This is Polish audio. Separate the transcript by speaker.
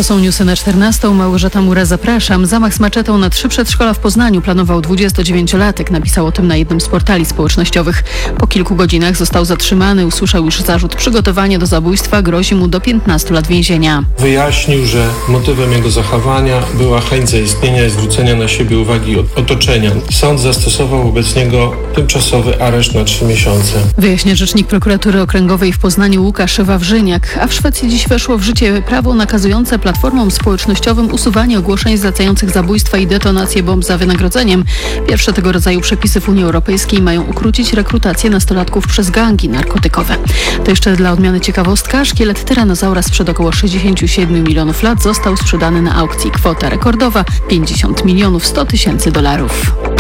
Speaker 1: To są newsy na 14. Małgorzata Mura, zapraszam. Zamach z maczetą na 3 przedszkola w Poznaniu planował 29-latek. Napisał o tym na jednym z portali społecznościowych. Po kilku godzinach został zatrzymany. Usłyszał już zarzut przygotowania do zabójstwa. Grozi mu do 15 lat więzienia.
Speaker 2: Wyjaśnił, że motywem jego zachowania była chęć zaistnienia i zwrócenia na siebie uwagi otoczenia. Sąd zastosował wobec niego tymczasowy areszt na 3 miesiące.
Speaker 1: Wyjaśnia rzecznik prokuratury okręgowej w Poznaniu Łukasz Wawrzyniak. A w Szwecji dziś weszło w życie prawo nakazujące platformom społecznościowym usuwanie ogłoszeń zlecających zabójstwa i detonację bomb za wynagrodzeniem. Pierwsze tego rodzaju przepisy w Unii Europejskiej mają ukrócić rekrutację nastolatków przez gangi narkotykowe. To jeszcze dla odmiany ciekawostka. Szkielet tyranozaura sprzed około 67 milionów lat został sprzedany na aukcji. Kwota rekordowa $50 100 000.